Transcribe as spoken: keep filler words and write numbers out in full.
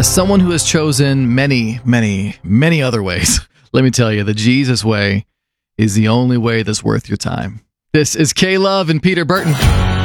As someone who has chosen many, many, many other ways, let me tell you, the Jesus way is the only way that's worth your time. This is K-Love and Peter Burton.